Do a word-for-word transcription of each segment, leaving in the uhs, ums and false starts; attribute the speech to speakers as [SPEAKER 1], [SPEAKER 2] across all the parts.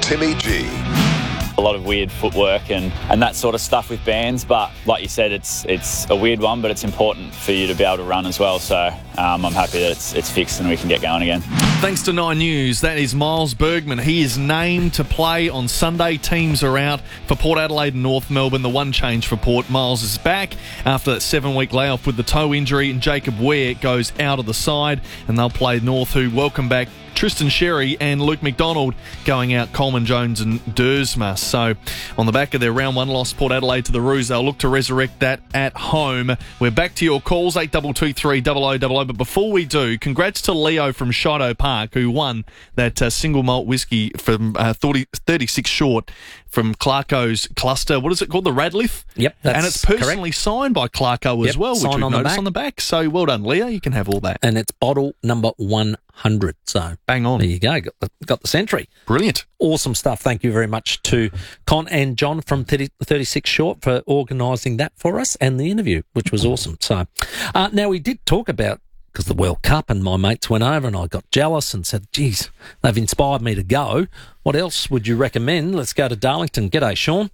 [SPEAKER 1] Timmy G.
[SPEAKER 2] A lot of weird footwork and, and that sort of stuff with bands, but like you said, it's it's a weird one, but it's important for you to be able to run as well. So um, I'm happy that it's it's fixed and we can get going again.
[SPEAKER 3] Thanks to Nine News, that is Miles Bergman. He is named to play on Sunday. Teams are out for Port Adelaide and North Melbourne. The one change for Port. Miles is back after that seven-week layoff with the toe injury, and Jacob Ware goes out of the side, and they'll play North, who welcome back Tristan Sherry and Luke McDonald, going out Coleman Jones and Dersma. So on the back of their round one loss, Port Adelaide to the Roos, they'll look to resurrect that at home. We're back to your calls, eight two two three, double oh double oh. But before we do, congrats to Leo from Shido Park, who won that uh, single malt whiskey from uh, thirty, thirty-six short from Clarko's cluster. What is it called? The Radliff?
[SPEAKER 4] Yep, that's
[SPEAKER 3] And it's personally
[SPEAKER 4] correct.
[SPEAKER 3] signed by Clarko
[SPEAKER 4] Yep,
[SPEAKER 3] as well, which
[SPEAKER 4] signed
[SPEAKER 3] we've
[SPEAKER 4] on the
[SPEAKER 3] noticed
[SPEAKER 4] back.
[SPEAKER 3] on the back. So well done, Leo. You can have all that.
[SPEAKER 4] And it's bottle number one hundred. So
[SPEAKER 3] Bang on.
[SPEAKER 4] there you go. Got the, got the century.
[SPEAKER 3] Brilliant.
[SPEAKER 4] Awesome stuff. Thank you very much to Con and John from thirty, thirty-six Short for organising that for us and the interview, which was awesome. So uh, now we did talk about, because the World Cup, and my mates went over and I got jealous and said, geez, they've inspired me to go. What else would you recommend? Let's go to Darlington. G'day, Sean.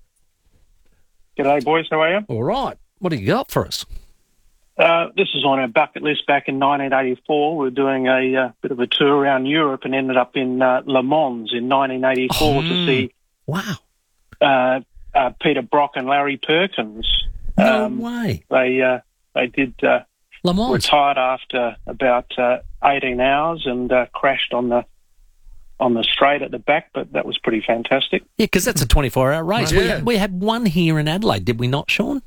[SPEAKER 5] G'day, boys. How are you?
[SPEAKER 4] All right. What do you got for us?
[SPEAKER 5] Uh, this is on our bucket list back in nineteen eighty-four. We were doing a uh, bit of a tour around Europe and ended up in uh, Le Mans in nineteen eighty-four
[SPEAKER 4] Oh,
[SPEAKER 5] to see
[SPEAKER 4] Wow.
[SPEAKER 5] uh, uh, Peter Brock and Larry Perkins.
[SPEAKER 4] No
[SPEAKER 5] Um,
[SPEAKER 4] way.
[SPEAKER 5] They uh, they did uh,
[SPEAKER 4] Le Mans.
[SPEAKER 5] retired after about uh, eighteen hours and uh, crashed on the on the straight at the back, but that was pretty fantastic.
[SPEAKER 4] Yeah, because that's a twenty-four hour race. We,
[SPEAKER 3] Yeah.
[SPEAKER 4] had, we had one here in Adelaide, did we not, Sean?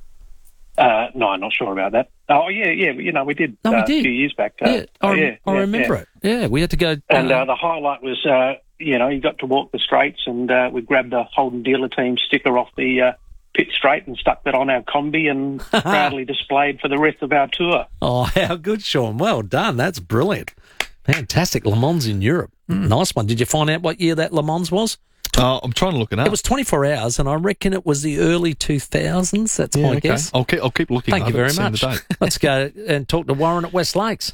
[SPEAKER 5] Uh, no, I'm not sure about that. Oh, yeah, yeah, you know, we did,
[SPEAKER 4] No, we
[SPEAKER 5] uh,
[SPEAKER 4] did.
[SPEAKER 5] a few years back. Uh,
[SPEAKER 4] yeah, I,
[SPEAKER 5] oh, yeah,
[SPEAKER 4] I
[SPEAKER 5] yeah,
[SPEAKER 4] remember
[SPEAKER 5] yeah.
[SPEAKER 4] it. Yeah, we had to go.
[SPEAKER 5] And
[SPEAKER 4] uh,
[SPEAKER 5] uh, the highlight was, uh, you know, you got to walk the straights, and uh, we grabbed the Holden Dealer Team sticker off the uh, pit straight and stuck that on our combi and proudly displayed for the rest of our tour.
[SPEAKER 4] Oh, how good, Sean. Well done. That's brilliant. Fantastic. Le Mans in Europe.
[SPEAKER 3] Hmm.
[SPEAKER 4] Nice one. Did you find out what year that Le Mans was?
[SPEAKER 3] Uh, I'm trying to look it up.
[SPEAKER 4] It was twenty-four hours, and I reckon it was the early two thousands. That's
[SPEAKER 3] Yeah,
[SPEAKER 4] my
[SPEAKER 3] okay.
[SPEAKER 4] guess.
[SPEAKER 3] I'll keep, I'll keep looking.
[SPEAKER 4] Thank
[SPEAKER 3] I
[SPEAKER 4] you very
[SPEAKER 3] haven't seen
[SPEAKER 4] much.
[SPEAKER 3] the date.
[SPEAKER 4] Let's go and talk to Warren at West Lakes.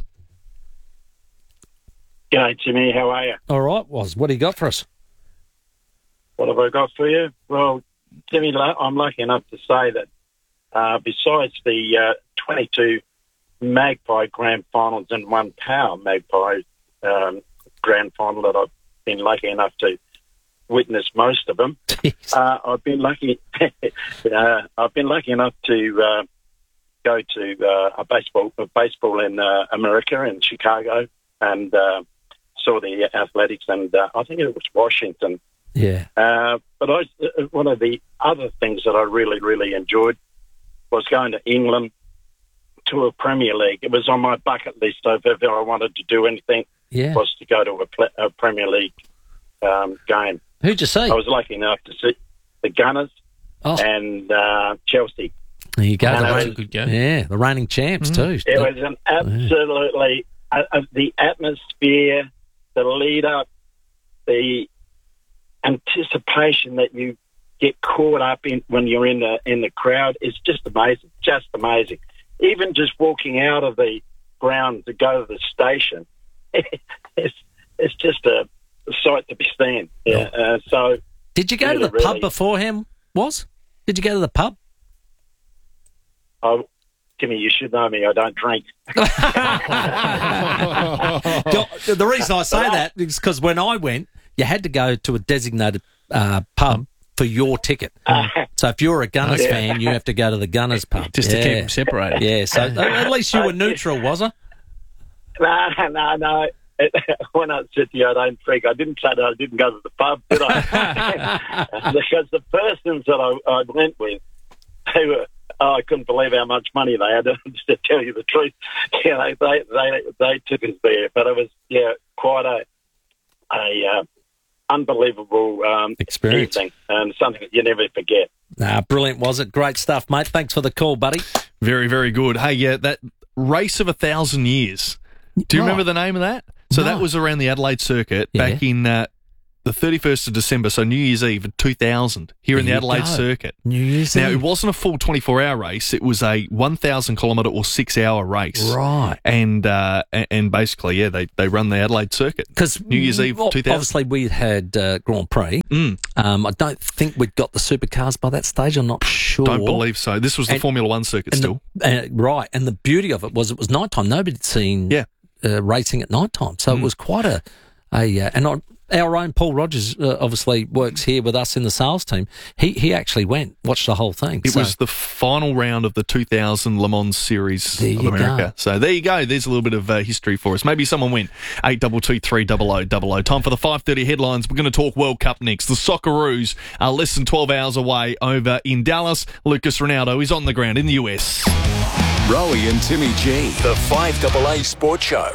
[SPEAKER 6] G'day, Timmy. How are you?
[SPEAKER 4] All right, Was. What do you got for us?
[SPEAKER 6] What have I got for you? Well, Timmy, I'm lucky enough to say that uh, besides the uh, twenty-two Magpie Grand Finals and one Power Magpie um, Grand Final that I've been lucky enough to witness most of them, uh, I've been lucky. uh, I've been lucky enough to uh, go to uh, a baseball a baseball in uh, America in Chicago and uh, saw the athletics, and uh, I think it was Washington.
[SPEAKER 4] Yeah.
[SPEAKER 6] Uh, but I, one of the other things that I really, really enjoyed was going to England to a Premier League. It was on my bucket list of if I wanted to do anything,
[SPEAKER 4] Yeah.
[SPEAKER 6] was to go to a, ple- a Premier League um, game.
[SPEAKER 4] Who'd you see?
[SPEAKER 6] I was lucky enough to see the Gunners
[SPEAKER 4] Oh.
[SPEAKER 6] and uh, Chelsea.
[SPEAKER 4] There you go.
[SPEAKER 6] And
[SPEAKER 4] The
[SPEAKER 6] it
[SPEAKER 4] reigning-
[SPEAKER 6] was-
[SPEAKER 7] good game.
[SPEAKER 4] Yeah, the reigning champs too.
[SPEAKER 6] It was an absolutely uh, uh, the atmosphere, the lead up, the anticipation that you get caught up in when you're in the in the crowd is just amazing, just amazing. Even just walking out of the ground to go to the station, it's it's just a, a sight to be seen. Yeah. Uh, so
[SPEAKER 4] Did you go to
[SPEAKER 6] really,
[SPEAKER 4] the pub
[SPEAKER 6] really-
[SPEAKER 4] beforehand? Was? Did you go to the pub?
[SPEAKER 6] I, Timmy, you should know me. I don't drink.
[SPEAKER 4] the, the reason I say that is because when I went, you had to go to a designated uh, pub for your ticket. So if you're a Gunners
[SPEAKER 6] Yeah.
[SPEAKER 4] fan, you have to go to the Gunners pub.
[SPEAKER 7] Just
[SPEAKER 4] yeah.
[SPEAKER 7] to keep them separated.
[SPEAKER 4] Yeah, so at least you were neutral, was I?
[SPEAKER 6] No, no, no. When I said to you, I don't drink, I didn't say that I didn't go to the pub, did I? Because the persons that I, I went with, they were, oh, I couldn't believe how much money they had, just to tell you the truth. You know, they, they, they took us there. But it was, yeah, quite a, a uh, unbelievable um,
[SPEAKER 4] Experience.
[SPEAKER 6] evening, and something that you never forget.
[SPEAKER 4] Nah, brilliant, was it? Great stuff, mate. Thanks for the call, buddy.
[SPEAKER 3] Very, very good. Hey, yeah, that race of a thousand years. Do you
[SPEAKER 4] Right.
[SPEAKER 3] remember the name of that? So
[SPEAKER 4] No.
[SPEAKER 3] that was around the Adelaide circuit
[SPEAKER 4] Yeah.
[SPEAKER 3] back in uh, the thirty-first of December, so New Year's Eve of two thousand, here in the
[SPEAKER 4] There you
[SPEAKER 3] Adelaide
[SPEAKER 4] go.
[SPEAKER 3] circuit.
[SPEAKER 4] New Year's
[SPEAKER 3] Now,
[SPEAKER 4] Eve.
[SPEAKER 3] it wasn't a full twenty-four hour race. It was a one thousand kilometre or six-hour race.
[SPEAKER 4] Right.
[SPEAKER 3] And uh, a- and basically, yeah, they, they run the Adelaide circuit.
[SPEAKER 4] Because
[SPEAKER 3] New Year's Eve two thousand.
[SPEAKER 4] Obviously, we had uh, Grand Prix.
[SPEAKER 3] Mm.
[SPEAKER 4] Um, I don't think we'd got the supercars by that stage. I'm not sure.
[SPEAKER 3] Don't believe so. This was the
[SPEAKER 4] And-
[SPEAKER 3] Formula One circuit
[SPEAKER 4] And
[SPEAKER 3] still.
[SPEAKER 4] the- uh, right. And the beauty of it was it was nighttime. Nobody'd seen
[SPEAKER 3] Yeah.
[SPEAKER 4] uh, racing at nighttime. So
[SPEAKER 3] Mm.
[SPEAKER 4] it was quite a... a uh, and on, our own Paul Rogers uh, obviously works here with us in the sales team. He he actually went, watched the whole thing.
[SPEAKER 3] It
[SPEAKER 4] So-
[SPEAKER 3] was the final round of the two thousand Le Mans Series
[SPEAKER 4] There
[SPEAKER 3] of
[SPEAKER 4] you
[SPEAKER 3] America.
[SPEAKER 4] go.
[SPEAKER 3] So there you go. There's a little bit of uh, history for us. Maybe someone went eight two two three zero zero zero zero. Time for the five thirty headlines. We're going to talk World Cup next. The Socceroos are less than twelve hours away over in Dallas. Lucas Ronaldo is on the ground in the U S.
[SPEAKER 1] Rowie and Timmy G, the five A A Sports Show.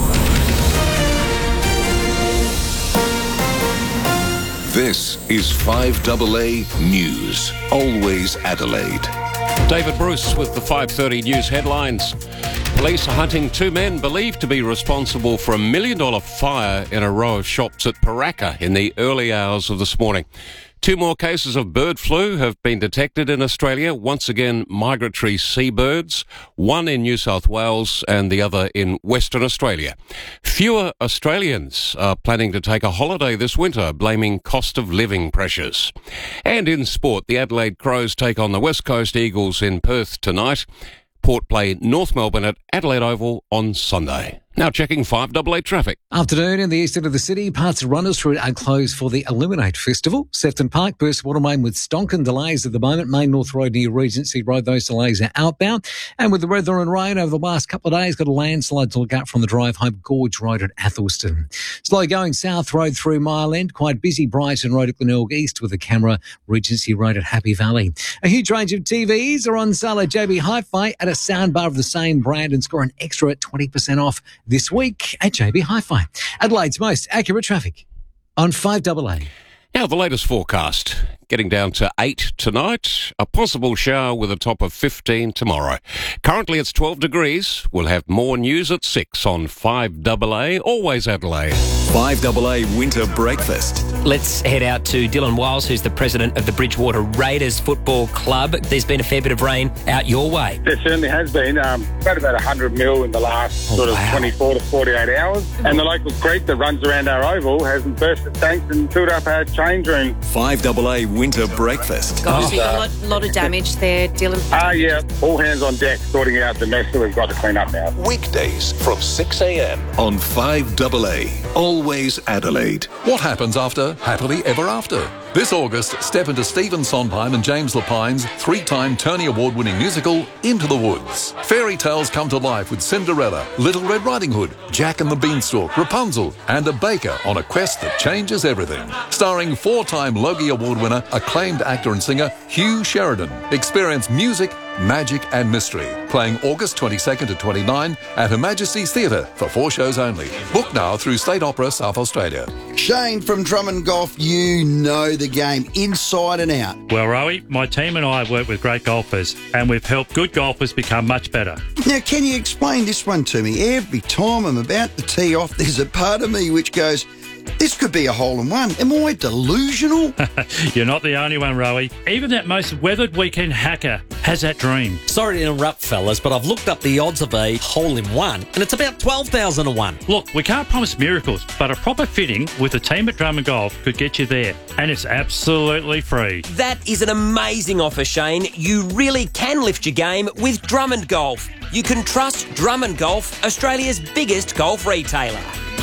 [SPEAKER 1] This is five A A News. Always Adelaide.
[SPEAKER 7] David Bruce with the five thirty news headlines. Police are hunting two men believed to be responsible for a million dollar fire in a row of shops at Paraka in the early hours of this morning. Two more cases of bird flu have been detected in Australia, once again migratory seabirds, one in New South Wales and the other in Western Australia. Fewer Australians are planning to take a holiday this winter, blaming cost of living pressures. And in sport, the Adelaide Crows take on the West Coast Eagles in Perth tonight. Port play North Melbourne at Adelaide Oval on Sunday. Now checking five A A traffic.
[SPEAKER 8] Afternoon in the east end of the city, parts of Runners Route are closed for the Illuminate Festival. Sefton Park, Burst Watermain with Stonkin delays at the moment. Main North Road near Regency Road, those delays are outbound. And with the weather and rain over the last couple of days, got a landslide to look out from the drive home Gorge Road at Athelston. Slow going South Road through Mile End, quite busy Brighton Road at Glenelg East with a camera, Regency Road at Happy Valley. A huge range of T Vs are on sale at J B Hi-Fi at a soundbar of the same brand and score an extra twenty percent off this week at J B Hi-Fi. Adelaide's most accurate traffic on five A A.
[SPEAKER 7] Now the latest forecast. Getting down to eight tonight. A possible shower with a top of fifteen tomorrow. Currently it's twelve degrees. We'll have more news at six on five A A. Always Adelaide.
[SPEAKER 1] five A A Winter Breakfast.
[SPEAKER 9] Let's head out to Dylan Wiles, who's the president of the Bridgewater Raiders Football Club. There's been a fair bit of rain out your way.
[SPEAKER 10] There certainly has been. Um, about about one hundred mil in the last
[SPEAKER 9] Oh,
[SPEAKER 10] sort of
[SPEAKER 9] wow.
[SPEAKER 10] twenty-four to forty-eight hours. And the local creek that runs around our oval has burst its tanks and filled up our change room.
[SPEAKER 1] five A A Winter Breakfast.
[SPEAKER 11] Gosh, so a lot, lot of damage there, Dylan.
[SPEAKER 10] Ah, yeah, all hands on deck sorting out the mess that we've got to clean up now.
[SPEAKER 1] Weekdays from six a m on five A A. Always Adelaide.
[SPEAKER 12] What happens after Happily Ever After? This August, step into Stephen Sondheim and James Lapine's three-time Tony Award-winning musical, Into the Woods. Fairy tales come to life with Cinderella, Little Red Riding Hood, Jack and the Beanstalk, Rapunzel, and a baker on a quest that changes everything. Starring four-time Logie Award winner, acclaimed actor and singer Hugh Sheridan. Experience music, magic and mystery. Playing August twenty-second to twenty-ninth at Her Majesty's Theatre for four shows only. Book now through State Opera South Australia.
[SPEAKER 13] Shane from Drummond Golf, you know the game inside and out.
[SPEAKER 14] Well, Rowie, my team and I have worked with great golfers and we've helped good golfers become much better.
[SPEAKER 13] Now, can you explain this one to me? Every time I'm about to tee off, there's a part of me which goes, this could be a hole-in-one. Am I delusional?
[SPEAKER 14] You're not the only one, Rowie. Even that most weathered weekend hacker has that dream.
[SPEAKER 4] Sorry to interrupt, fellas, but I've looked up the odds of a hole-in-one, and it's about twelve thousand to one.
[SPEAKER 14] Look, we can't promise miracles, but a proper fitting with the team at Drummond Golf could get you there, and it's absolutely free.
[SPEAKER 9] That is an amazing offer, Shane. You really can lift your game with Drummond Golf. You can trust Drummond Golf, Australia's biggest golf retailer.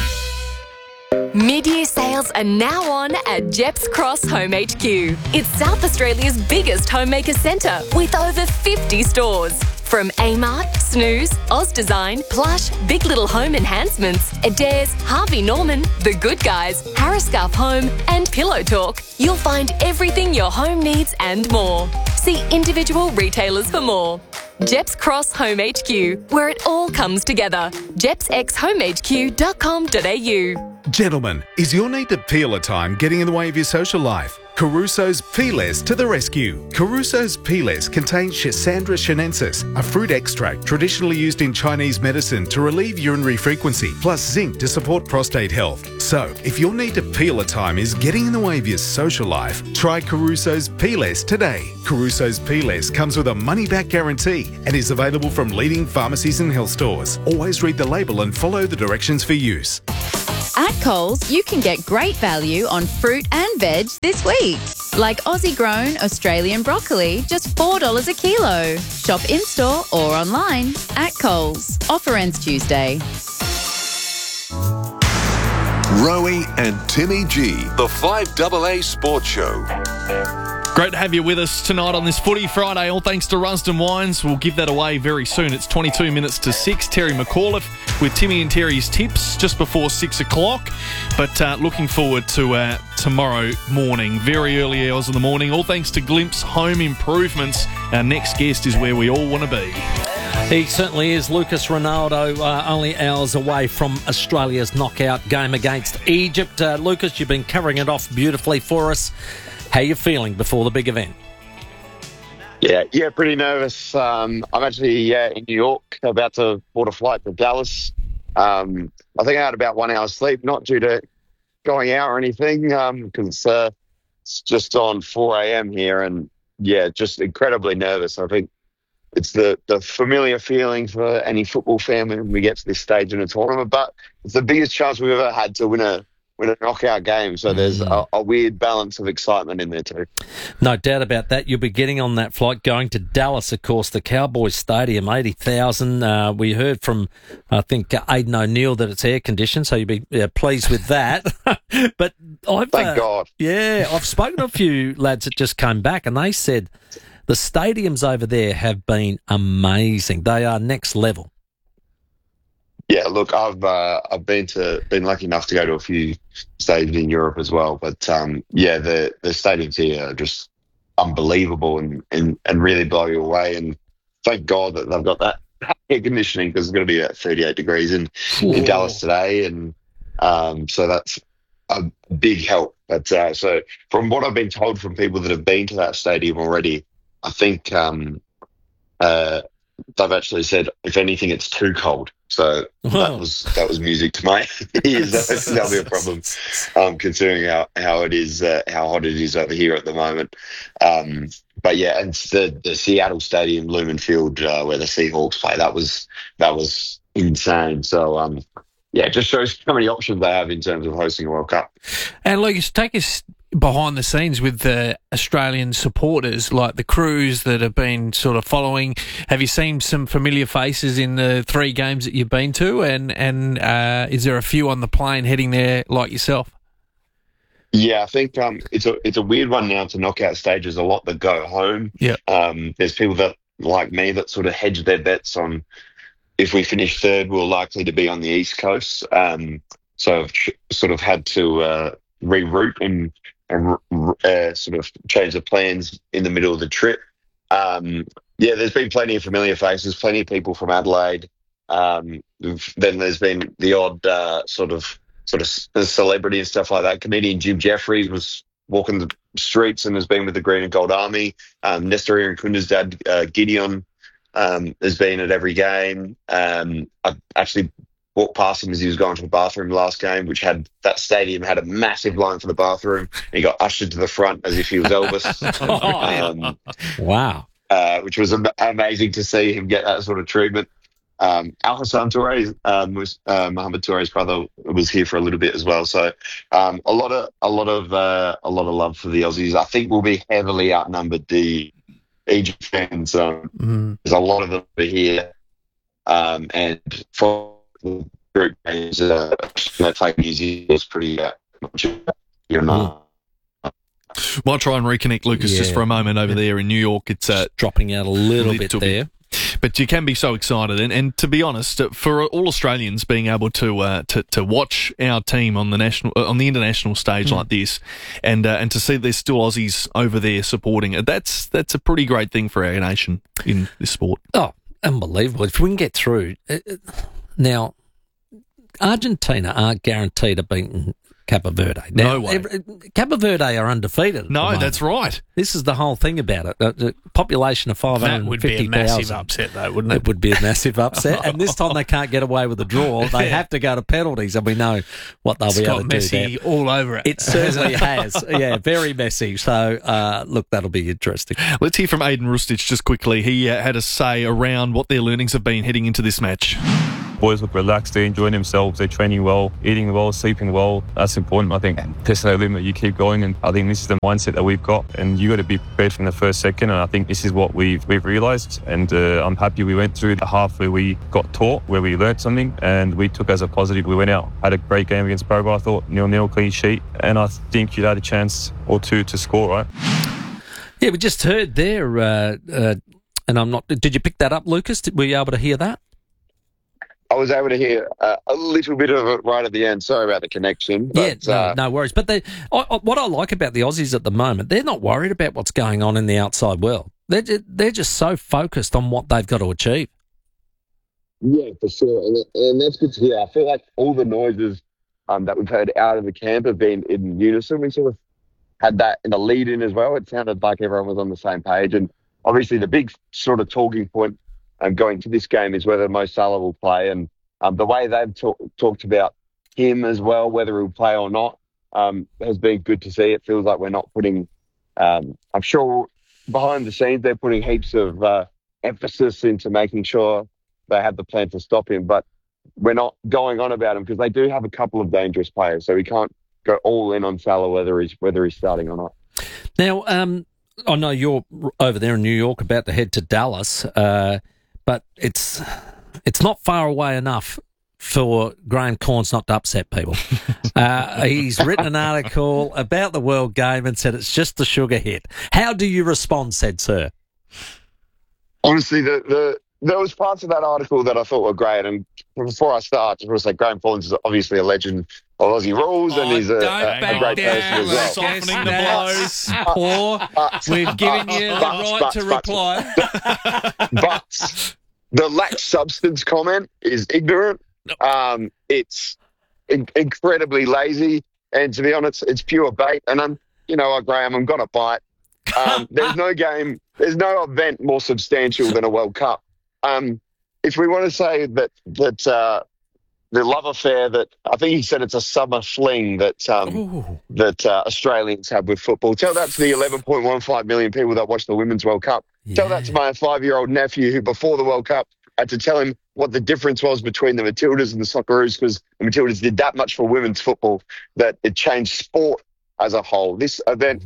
[SPEAKER 15] Mid-year sales are now on at Jeps Cross Home H Q. It's South Australia's biggest homemaker centre with over fifty stores. From Amart, Snooze, Oz Design, Plush, Big Little Home Enhancements, Adairs, Harvey Norman, The Good Guys, Harriscarf Home and Pillow Talk, you'll find everything your home needs and more. See individual retailers for more. Jeps Cross Home H Q, where it all comes together. jeps x home h q dot com dot a u.
[SPEAKER 16] Gentlemen, is your need to peel a time getting in the way of your social life? Caruso's Peeless to the rescue. Caruso's Peeless contains Schisandra chinensis, a fruit extract traditionally used in Chinese medicine to relieve urinary frequency, plus zinc to support prostate health. So, if your need to peel at time is getting in the way of your social life, try Caruso's Peeless today. Caruso's Peeless comes with a money-back guarantee and is available from leading pharmacies and health stores. Always read the label and follow the directions for use.
[SPEAKER 17] At Coles, you can get great value on fruit and veg this week. Like Aussie-grown Australian broccoli, just four dollars a kilo. Shop in-store or online at Coles. Offer ends Tuesday.
[SPEAKER 1] Rowie and Timmy G, the five A A Sports Show.
[SPEAKER 3] Great to have you with us tonight on this Footy Friday, all thanks to Rusden Wines. We'll give that away very soon. It's twenty-two minutes to six. Terry McAuliffe with Timmy and Terry's tips just before six o'clock. But uh, looking forward to uh, tomorrow morning, very early hours of the morning, all thanks to Glimpse Home Improvements. Our next guest is where we all want to be.
[SPEAKER 4] He certainly is. Lucas Ronaldo, uh, only hours away from Australia's knockout game against Egypt. Uh, Lucas, you've been covering it off beautifully for us. How are you feeling before the big event?
[SPEAKER 18] Yeah, yeah, pretty nervous. Um, I'm actually uh, in New York, about to board a flight to Dallas. Um, I think I had about one hour's sleep, not due to going out or anything, because um, uh, it's just on four a.m. here, and yeah, just incredibly nervous. I think it's the, the familiar feeling for any football fan when we get to this stage in a tournament, but it's the biggest chance we've ever had to win a win a knockout game, so there's a, a weird balance of excitement in there too.
[SPEAKER 4] No doubt about that. You'll be getting on that flight going to Dallas, of course, the Cowboys Stadium, eighty thousand. Uh, we heard from, I think, uh, Aidan O'Neill that it's air-conditioned, so you'll be uh, pleased with that. But I've,
[SPEAKER 18] Thank
[SPEAKER 4] uh,
[SPEAKER 18] God.
[SPEAKER 4] Yeah, I've spoken to a few lads that just came back, and they said the stadiums over there have been amazing. They are next level.
[SPEAKER 18] Yeah, look, I've uh, I've been to been lucky enough to go to a few stadiums in Europe as well, but um, yeah, the the stadiums here are just unbelievable and, and, and really blow you away. And thank God that they've got that air conditioning, because it's going to be at thirty-eight degrees in, in Dallas today, and um, so that's a big help. But uh, so from what I've been told from people that have been to that stadium already, I think um, uh, they've actually said, if anything, it's too cold. So that was that was music to my ears. That, that'll be a problem, um, considering how, how it is, uh, how hot it is over here at the moment. Um, but yeah, and the the Seattle Stadium, Lumen Field, uh, where the Seahawks play, that was that was insane. So um, yeah, it just shows how many options they have in terms of hosting a World Cup.
[SPEAKER 19] And Lucas, take us behind the scenes with the Australian supporters, like the crews that have been sort of following. Have you seen some familiar faces in the three games that you've been to? And, and uh, is there a few on the plane heading there like yourself?
[SPEAKER 18] Yeah, I think um, it's a it's a weird one now to knockout stage. There's a lot that go home.
[SPEAKER 19] Yeah.
[SPEAKER 18] Um, there's people that, like me, that sort of hedge their bets on, if we finish third, we're likely to be on the East Coast. Um, so I've ch- sort of had to uh, reroute and and uh, sort of change the plans in the middle of the trip. Um, yeah, there's been plenty of familiar faces, plenty of people from Adelaide. Um, then there's been the odd uh, sort of sort of celebrity and stuff like that. Comedian Jim Jeffries was walking the streets and has been with the Green and Gold Army. Um, Nestor Irakunda's dad, uh, Gideon, um, has been at every game. Um, I actually walked past him as he was going to the bathroom last game, which had that stadium had a massive line for the bathroom. And he got ushered to the front as if he was Elvis. um,
[SPEAKER 4] wow.
[SPEAKER 18] Uh, which was am- amazing to see him get that sort of treatment. Um, Al Hassan Toure, um, was uh, Mohamed Toure's brother, was here for a little bit as well. So um, a lot of a lot of uh, a lot of love for the Aussies. I think we'll be heavily outnumbered. The Egypt fans, um,
[SPEAKER 19] mm.
[SPEAKER 18] there's a lot of them over here, um, and for the group games, uh, they play New Zealand was pretty uh, much, you know.
[SPEAKER 3] Might try and reconnect Lucas
[SPEAKER 4] Yeah.
[SPEAKER 3] just for a moment over there in New York. It's uh,
[SPEAKER 4] dropping out a little, bit there.
[SPEAKER 3] But you can be so excited, and, and to be honest, for all Australians being able to uh, to to watch our team on the national on the international stage
[SPEAKER 4] Mm.
[SPEAKER 3] like this, and uh, and to see there's still Aussies over there supporting it, that's that's a pretty great thing for our nation in this sport.
[SPEAKER 4] Oh, unbelievable! If we can get through uh, now, Argentina aren't guaranteed to beat Cabo Verde. Now,
[SPEAKER 3] No way.
[SPEAKER 4] every- Cabo Verde are undefeated. at
[SPEAKER 3] No,
[SPEAKER 4] the moment.
[SPEAKER 3] that's right.
[SPEAKER 4] This is the whole thing about it. The, the population of five
[SPEAKER 19] That
[SPEAKER 4] hundred
[SPEAKER 19] would be
[SPEAKER 4] fifty
[SPEAKER 19] a massive
[SPEAKER 4] thousand.
[SPEAKER 19] upset, though, wouldn't
[SPEAKER 4] It
[SPEAKER 19] it?
[SPEAKER 4] would be a massive upset. And this time they can't get away with a draw. They
[SPEAKER 19] Yeah.
[SPEAKER 4] have to go to penalties, and we know what they'll
[SPEAKER 19] It's
[SPEAKER 4] be able
[SPEAKER 19] got
[SPEAKER 4] to
[SPEAKER 19] messy
[SPEAKER 4] do there.
[SPEAKER 19] all over it.
[SPEAKER 4] It certainly has. Yeah, very messy. So, uh, look, that'll be interesting.
[SPEAKER 3] Let's hear from Aiden Rustich just quickly. He uh, had a say around what their learnings have been heading into this match.
[SPEAKER 20] Boys look relaxed, they're enjoying themselves, they're training well, eating well, sleeping well. That's important, I think. There's no limit, you keep going, and I think this is the mindset that we've got, and you got to be prepared from the first second, and I think this is what we've we've realised, and uh, I'm happy we went through the half where we got taught, where we learnt something, and we took as a positive. We went out, had a great game against Provo, I thought, nil-nil, clean sheet, and I think you'd had a chance or two to score, right?
[SPEAKER 4] Yeah, we just heard there, uh, uh, and I'm not. Did you pick that up, Lucas? Did, were you able to hear that?
[SPEAKER 18] I was able to hear uh, a little bit of it right at the end. Sorry about the connection. But,
[SPEAKER 4] yeah, no,
[SPEAKER 18] uh,
[SPEAKER 4] no worries. But they, I, I, what I like about the Aussies at the moment, they're not worried about what's going on in the outside world. They're just, they're just so focused on what they've got to achieve.
[SPEAKER 18] Yeah, for sure. And, and that's good to hear. I feel like all the noises um, that we've heard out of the camp have been in unison. We sort of had that in the lead-in as well. It sounded like everyone was on the same page. And obviously the big sort of talking point um, going to this game is whether Mo Salah will play. And um, the way they've talk, talked about him as well, whether he'll play or not, um, has been good to see. It feels like we're not putting, um, I'm sure behind the scenes they're putting heaps of uh, emphasis into making sure they have the plan to stop him. But we're not going on about him because they do have a couple of dangerous players. So we can't go all in on Salah whether he's, whether he's starting or not.
[SPEAKER 4] Now, um, I know you're over there in New York about to head to Dallas, uh, but it's it's not far away enough for Graham Corns not to upset people. uh, he's written an article about the World Game and said it's just a sugar hit. How do you respond, said sir?
[SPEAKER 18] Honestly, the, the there was parts of that article that I thought were great. And before I start, I just want to say Graham Corns is obviously a legend of Aussie rules, and
[SPEAKER 19] Oh,
[SPEAKER 18] he's a,
[SPEAKER 19] don't
[SPEAKER 18] a,
[SPEAKER 19] back
[SPEAKER 18] a great
[SPEAKER 19] down,
[SPEAKER 18] person as well.
[SPEAKER 19] Softening the blows. Poor. We've given you the
[SPEAKER 18] But-
[SPEAKER 19] right
[SPEAKER 18] but-
[SPEAKER 19] to
[SPEAKER 18] but-
[SPEAKER 19] reply.
[SPEAKER 18] But the lack substance comment is ignorant. Um, it's in- incredibly lazy, and to be honest, it's pure bait. And I'm, you know, what, Graham, I'm gonna bite. Um, there's no game, there's no event more substantial than a World Cup. Um, if we want to say that that uh, the love affair that I think he said it's a summer fling that um, that uh, Australians have with football, tell that to the eleven point one five million people that watch the Women's World Cup. Tell that to my five-year-old nephew who, before the World Cup, had to tell him what the difference was between the Matildas and the Socceroos, because the Matildas did that much for women's football that it changed sport as a whole. This event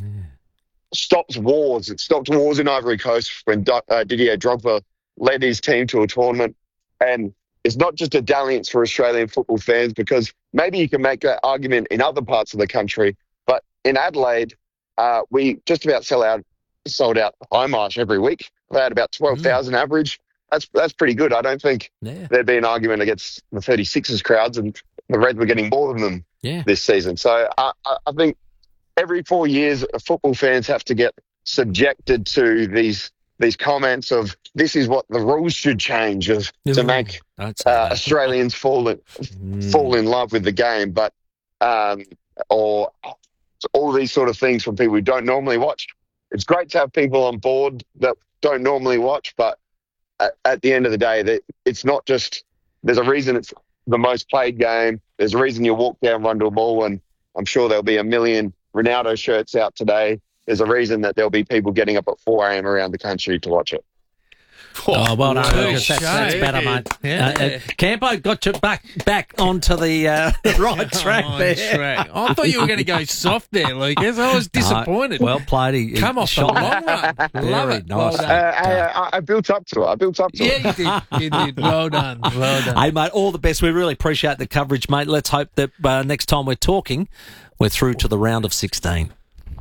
[SPEAKER 18] stopped wars. It stopped wars in Ivory Coast when uh, Didier Drogba led his team to a tournament. And it's not just a dalliance for Australian football fans, because maybe you can make that argument in other parts of the country, but in Adelaide, uh, we just about sell out, sold out High Marsh every week. They had about twelve thousand mm. average. That's that's pretty good. I don't think
[SPEAKER 4] yeah.
[SPEAKER 18] there'd be an argument against the thirty-sixers crowds, and the Reds were getting more than them
[SPEAKER 4] yeah.
[SPEAKER 18] this season. So I, I think every four years, football fans have to get subjected to these these comments of this is what the rules should change of, to make uh, Australians fall in, mm. fall in love with the game, but um, or all these sort of things from people who don't normally watch. It's great to have people on board that don't normally watch, but at, at the end of the day, that it's not just. There's a reason it's the most played game. There's a reason you walk down Rundle Mall, and I'm sure there'll be a million Ronaldo shirts out today. There's a reason that there'll be people getting up at four a.m. around the country to watch it.
[SPEAKER 4] Oh, well done,
[SPEAKER 19] Oh,
[SPEAKER 4] Lucas. That's, that's better, mate.
[SPEAKER 19] Yeah.
[SPEAKER 4] Uh, uh, Campo got you back back onto the uh, right track
[SPEAKER 19] Oh,
[SPEAKER 4] there.
[SPEAKER 19] track. I thought you were going to go soft there, Lucas. I was disappointed.
[SPEAKER 4] No, well played. He, he
[SPEAKER 19] Come off the
[SPEAKER 4] shot
[SPEAKER 19] long
[SPEAKER 4] that.
[SPEAKER 19] run.
[SPEAKER 4] Very
[SPEAKER 19] Love it.
[SPEAKER 4] nice.
[SPEAKER 19] Well done.
[SPEAKER 18] Uh, I, I, I built up to it. I built up to it.
[SPEAKER 19] Yeah, you did. You did. Well done. Well done.
[SPEAKER 4] Hey, mate, all the best. We really appreciate the coverage, mate. Let's hope that uh, next time we're talking, we're through to the round of sixteen.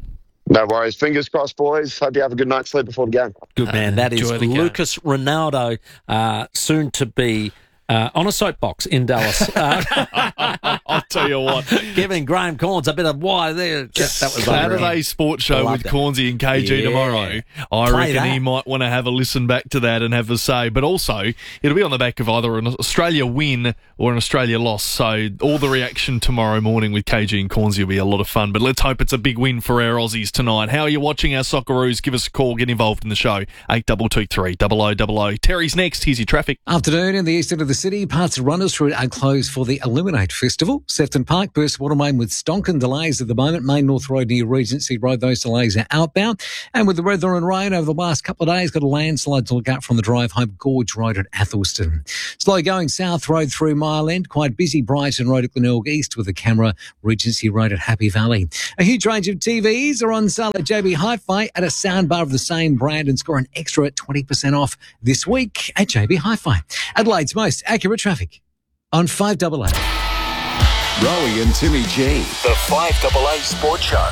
[SPEAKER 18] No worries. Fingers crossed, boys. Hope you have a good night's sleep before the game.
[SPEAKER 4] Good man. That is
[SPEAKER 19] Enjoy the game.
[SPEAKER 4] Lucas Ronaldo, uh, soon to be uh, on a soapbox in Dallas. Uh,
[SPEAKER 3] I'll tell you what.
[SPEAKER 4] Giving Graham Corns a bit of why there. That was
[SPEAKER 3] Saturday
[SPEAKER 4] unreal.
[SPEAKER 3] Sports Show with Cornsey and K G
[SPEAKER 4] Yeah.
[SPEAKER 3] tomorrow. I
[SPEAKER 4] Play
[SPEAKER 3] reckon
[SPEAKER 4] that.
[SPEAKER 3] he might want to have a listen back to that and have a say. But also, it'll be on the back of either an Australia win or an Australia loss. So all the reaction tomorrow morning with K G and Cornsey will be a lot of fun. But let's hope it's a big win for our Aussies tonight. How are you watching our Socceroos? Give us a call. Get involved in the show. eight two two three, double oh double oh. Terry's next. Here's your traffic.
[SPEAKER 8] Afternoon in the east end of the city, parts of Runners Route are closed for the Illuminate Festival. Sefton Park, Burst Water Main with Stonkin delays at the moment. Main North Road near Regency Road, those delays are outbound. And with the weather and rain over the last couple of days, got a landslide to look out from the drive home Gorge Road at Athelston. Slow going South Road through Mile End, quite busy Brighton Road at Glenelg East with a camera, Regency Road at Happy Valley. A huge range of T Vs are on sale at J B Hi-Fi at a soundbar of the same brand and score an extra twenty percent off this week at J B Hi-Fi. Adelaide's most accurate traffic on five double A.
[SPEAKER 1] Rowie and Timmy G, the five double A Sports Show.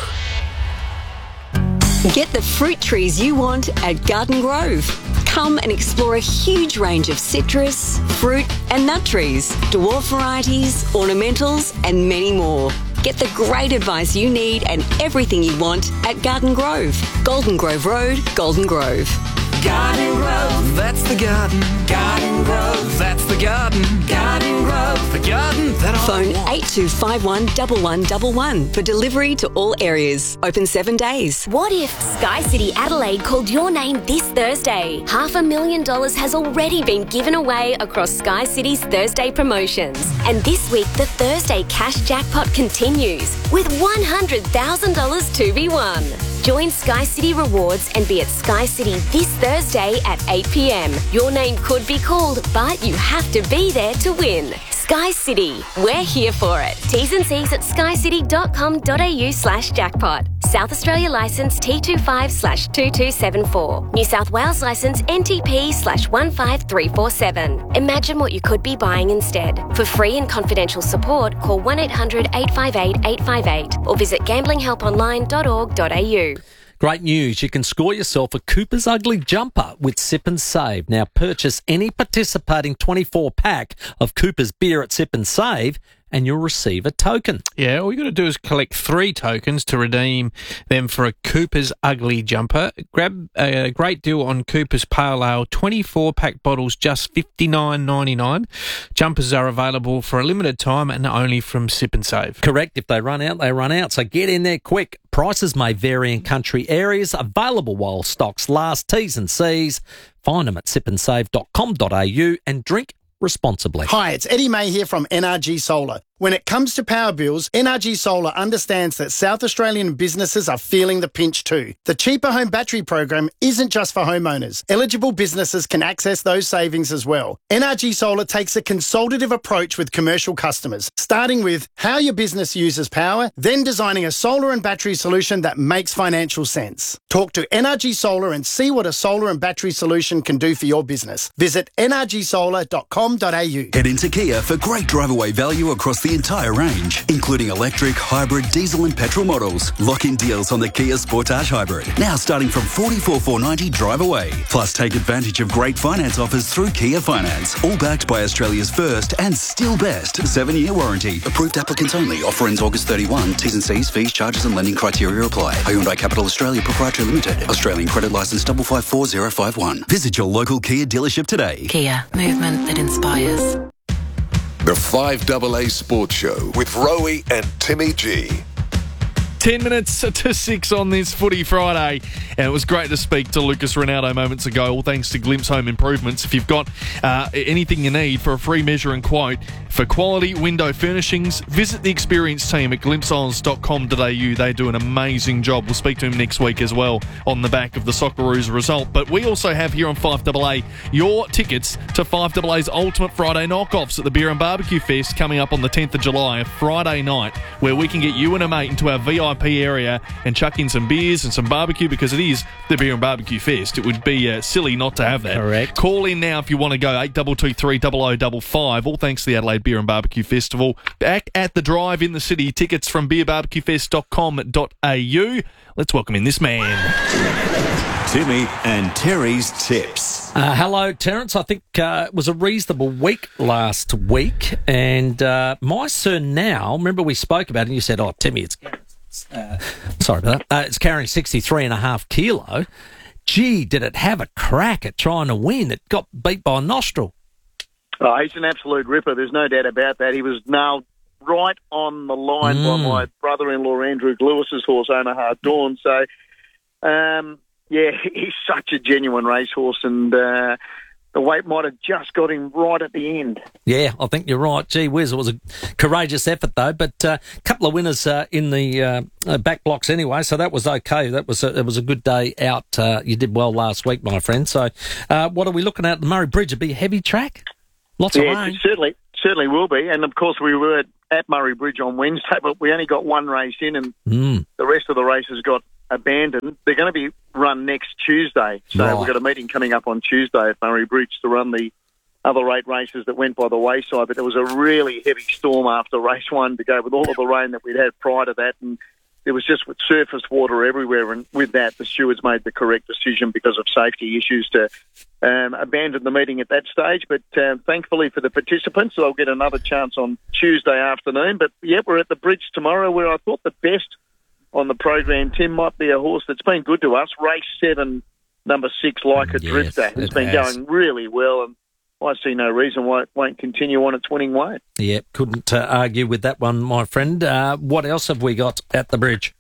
[SPEAKER 21] Get the fruit trees you want at Garden Grove. Come and explore a huge range of citrus, fruit and nut trees, dwarf varieties, ornamentals and many more. Get the great advice you need and everything you want at Garden Grove. Golden Grove Road, Golden Grove.
[SPEAKER 22] Garden Grove, that's the garden. Garden Grove, that's the garden. Garden Grove, the garden that I
[SPEAKER 21] Phone
[SPEAKER 22] want.
[SPEAKER 21] eight two five one, one one one one for delivery to all areas. Open seven days.
[SPEAKER 15] What if Sky City Adelaide called your name this Thursday? Half a million dollars has already been given away across Sky City's Thursday promotions. And this week, the Thursday cash jackpot continues with one hundred thousand dollars to be won. Join Sky City Rewards and be at Sky City this Thursday at eight p m. Your name could be called, but you have to be there to win. Sky City, we're here for it. T's and C's at skycity.com.au slash jackpot. South Australia licence T twenty-five slash two two seven four. New South Wales licence N T P slash one five three four seven. Imagine what you could be buying instead. For free and confidential support, call one eight hundred eight five eight eight five eight or visit gambling help online dot org dot a u.
[SPEAKER 4] Great news. You can score yourself a Cooper's Ugly Jumper with Sip and Save. Now purchase any participating twenty-four pack of Cooper's beer at Sip and Save and you'll receive a token.
[SPEAKER 19] Yeah, all you got to do is collect three tokens to redeem them for a Cooper's Ugly Jumper. Grab a great deal on Cooper's Pale Ale, twenty-four pack bottles, just fifty-nine ninety-nine. Jumpers are available for a limited time and only from Sip and Save.
[SPEAKER 4] Correct. If they run out, they run out. So get in there quick. Prices may vary in country areas. Available while stocks last. T's and C's. Find them at sip and save dot com dot a u and drink responsibly.
[SPEAKER 23] Hi, it's Eddie May here from N R G Solar. When it comes to power bills, N R G Solar understands that South Australian businesses are feeling the pinch too. The Cheaper Home Battery program isn't just for homeowners. Eligible businesses can access those savings as well. N R G Solar takes a consultative approach with commercial customers, starting with how your business uses power, then designing a solar and battery solution that makes financial sense. Talk to N R G Solar and see what a solar and battery solution can do for your business. Visit n r g solar dot com dot a u.
[SPEAKER 24] Head into Kia for great drive-away value across the entire range, including electric, hybrid, diesel and petrol models. Lock-in deals on the Kia Sportage Hybrid, now starting from forty-four thousand four hundred ninety dollars drive away. Plus, take advantage of great finance offers through Kia Finance, all backed by Australia's first and still best seven-year warranty. Approved applicants only. Offer ends August thirty-first. T's and C's, fees, charges and lending criteria apply. Hyundai Capital Australia Proprietary Limited. Australian credit licence five five four zero five one. Visit your local Kia dealership today.
[SPEAKER 25] Kia, movement that inspires.
[SPEAKER 1] The five double A Sports Show with Rowie and Timmy G.
[SPEAKER 3] Ten minutes to six on this Footy Friday, and it was great to speak to Lucas Ronaldo moments ago, all thanks to Glimpse Home Improvements. If you've got uh, anything you need for a free measure and quote for quality window furnishings, visit the experienced team at glimpse isles dot com dot a u. They do an amazing job. We'll speak to him next week as well on the back of the Socceroos result. But we also have here on five double A your tickets to five double A's Ultimate Friday Knockoffs at the Beer and Barbecue Fest coming up on the tenth of July, a Friday night, where we can get you and a mate into our V I P area and chuck in some beers and some barbecue, because it is the Beer and Barbecue Fest. It would be uh, silly not to have that.
[SPEAKER 4] Correct.
[SPEAKER 3] Call in now if you want to go, eight two two three, zero zero five five, all thanks to the Adelaide Beer and Barbecue Festival. Back at the Drive in the city. Tickets from beer barbecue fest dot com dot a u. Let's welcome in this man.
[SPEAKER 26] Timmy and Terry's Tips.
[SPEAKER 4] Uh, hello, Terence. I think uh, it was a reasonable week last week. And uh, my Sir Now, remember we spoke about it and you said, oh, Timmy, it's uh, sorry about that. Uh, it's carrying sixty-three and a half kilo. Gee, did it have a crack at trying to win? It got beat by a nostril.
[SPEAKER 2] Oh, he's an absolute ripper. There's no doubt about that. He was nailed right on the line mm. by my brother-in-law, Andrew Lewis's horse, Omaha Dawn. So, um, yeah, he's such a genuine racehorse, and uh, the weight might have just got him right at the end.
[SPEAKER 4] Yeah, I think you're right. Gee whiz, it was a courageous effort, though. But a uh, couple of winners uh, in the uh, back blocks anyway, so that was okay. That was a, it was a good day out. Uh, you did well last week, my friend. So uh, what are we looking at? The Murray Bridge, it'd be a heavy track? Lots
[SPEAKER 2] yeah,
[SPEAKER 4] of rain.
[SPEAKER 2] It certainly, certainly will be. And, of course, we were at Murray Bridge on Wednesday, but we only got one race in, and
[SPEAKER 4] mm.
[SPEAKER 2] the rest of the races got abandoned. They're going to be run next Tuesday. So
[SPEAKER 4] right.
[SPEAKER 2] we've got a meeting coming up on Tuesday at Murray Bridge to run the other eight races that went by the wayside. But there was a really heavy storm after race one to go with all of the rain that we'd had prior to that, and there was just surface water everywhere, and with that, the stewards made the correct decision because of safety issues to um, abandon the meeting at that stage. But uh, thankfully for the participants, they'll get another chance on Tuesday afternoon. But, yeah, we're at the bridge tomorrow, where I thought the best on the program, Tim, might be a horse that's been good to us. Race seven, number six, Like a
[SPEAKER 4] yes,
[SPEAKER 2] Drifter, has been has. going really well, and I see no reason why it won't continue on its winning way.
[SPEAKER 4] Yeah, couldn't uh, argue with that one, my friend. Uh, what else have we got at the bridge?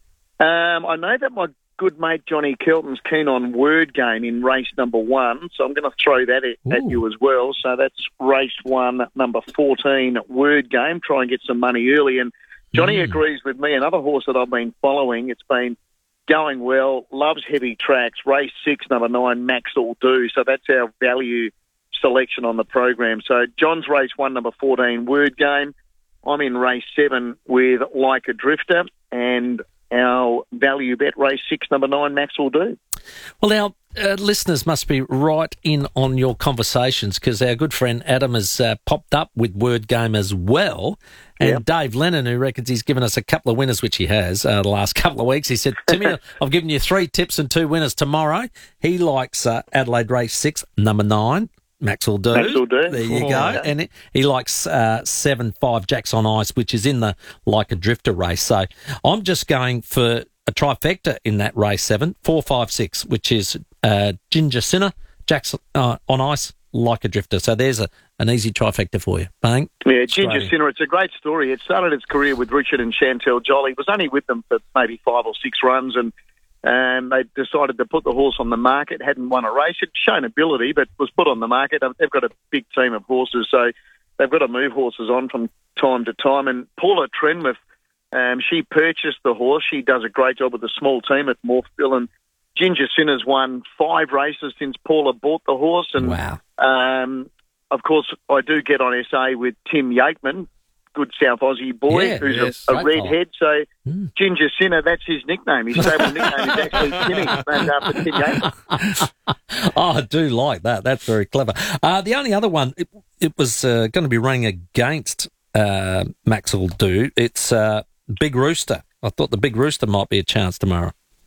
[SPEAKER 2] Um, I know that my good mate Johnny Kelton's keen on Word Game in race number one, so I'm going to throw that at, at you as well. So that's race one, number fourteen, Word Game. Try and get some money early. And Johnny mm. agrees with me. Another horse that I've been following, it's been going well, loves heavy tracks. Race six, number nine, Max All Do. So that's our value selection on the program. So John's race one, number fourteen, Word Game. I'm in race seven with Like a Drifter, and our value bet race six, number nine, Max Will Do.
[SPEAKER 4] Well, our uh, listeners must be right in on your conversations, because our good friend Adam has uh, popped up with Word Game as well. And yep. Dave Lennon, who reckons he's given us a couple of winners, which he has uh, the last couple of weeks, he said, Timmy, I've given you three tips and two winners tomorrow. He likes uh, Adelaide race six, number nine, Max Will Do.
[SPEAKER 2] Max Will Do.
[SPEAKER 4] There you
[SPEAKER 2] oh,
[SPEAKER 4] go.
[SPEAKER 2] Yeah.
[SPEAKER 4] And he, he likes uh, seven five Jacks on Ice, which is in the Like a Drifter race. So I'm just going for a trifecta in that race seven, four, five, six, which is uh, Ginger Sinner, Jacks uh, on Ice, Like a Drifter. So there's a, an easy trifecta for you. Bang.
[SPEAKER 2] Yeah, Ginger Sinner, it's a great story. It started its career with Richard and Chantel Jolly. Was only with them for maybe five or six runs, and Um, they decided to put the horse on the market. Hadn't won a race. It'd shown ability, but was put on the market. They've got a big team of horses, so they've got to move horses on from time to time. And Paula Trenwith, um, she purchased the horse. She does a great job with a small team at Morphville. And Ginger Sinner's won five races since Paula bought the horse. And
[SPEAKER 4] wow.
[SPEAKER 2] um, of course, I do get on S A with Tim Yakeman, good South Aussie boy,
[SPEAKER 4] yeah,
[SPEAKER 2] who's
[SPEAKER 4] yes,
[SPEAKER 2] a, a redhead. So
[SPEAKER 4] mm.
[SPEAKER 2] Ginger Sinner, that's his nickname. His stable nickname is actually Timmy, named after Tim Yates.
[SPEAKER 4] Oh, I do like that. That's very clever. Uh, the only other one, it, it was uh, going to be running against uh, Max Will Do. It's uh, Big Rooster. I thought the Big Rooster might be a chance tomorrow.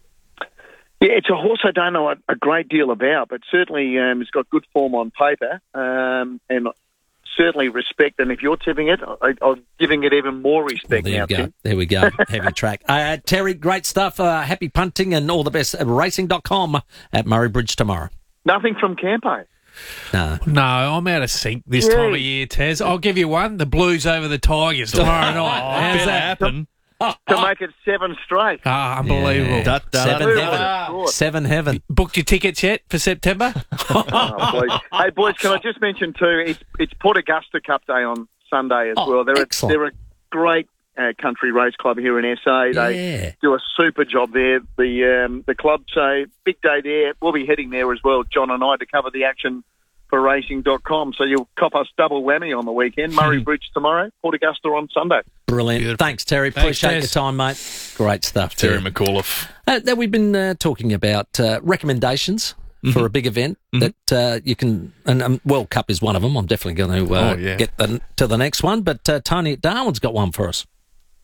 [SPEAKER 2] Yeah, it's a horse I don't know a, a great deal about, but certainly um, it's got good form on paper, um, and certainly respect. And if you're tipping it, I, I'm giving it even more respect
[SPEAKER 4] well, there
[SPEAKER 2] now,
[SPEAKER 4] we go.
[SPEAKER 2] Tim.
[SPEAKER 4] There we go. Heavy track. Uh, Terry, great stuff. Uh, happy punting and all the best at racing dot com at Murray Bridge tomorrow.
[SPEAKER 2] Nothing from Campo.
[SPEAKER 4] No.
[SPEAKER 19] No, I'm out of sync this
[SPEAKER 2] Yeah.
[SPEAKER 19] time of year, Taz. I'll give you one. The Blues over the Tigers tomorrow night. How's
[SPEAKER 3] Better
[SPEAKER 19] that?
[SPEAKER 3] happen.
[SPEAKER 2] To make it seven straight.
[SPEAKER 19] Ah, unbelievable.
[SPEAKER 4] Yeah.
[SPEAKER 3] Da, da,
[SPEAKER 4] Seven
[SPEAKER 2] Who
[SPEAKER 4] heaven.
[SPEAKER 2] would have thought?
[SPEAKER 4] Seven heaven.
[SPEAKER 19] Booked your tickets yet for September?
[SPEAKER 2] Oh, boys. Hey, boys, can I just mention too, it's, it's Port Augusta Cup Day on Sunday as
[SPEAKER 4] Oh,
[SPEAKER 2] well. They're a,
[SPEAKER 4] excellent.
[SPEAKER 2] they're a great uh, country race club here in S A. They
[SPEAKER 4] Yeah.
[SPEAKER 2] do a super job there. The um, the club, so big day there. We'll be heading there as well, John and I, to cover the action for racing dot com. So you'll cop us double whammy on the weekend. Murray Bridge tomorrow, Port Augusta on Sunday.
[SPEAKER 4] Brilliant.
[SPEAKER 19] Beautiful.
[SPEAKER 4] Thanks, Terry.
[SPEAKER 19] Thanks,
[SPEAKER 4] Appreciate
[SPEAKER 19] Tez.
[SPEAKER 4] your time, mate. Great stuff.
[SPEAKER 3] Terry
[SPEAKER 4] Terry.
[SPEAKER 3] McAuliffe.
[SPEAKER 4] Uh, now we've been uh, talking about uh, recommendations for a big event that uh, you can, and um, World Cup is one of them. I'm definitely going to uh,
[SPEAKER 3] Oh, yeah.
[SPEAKER 4] get the, to the next one. But uh, Tony at Darwin's got one for us.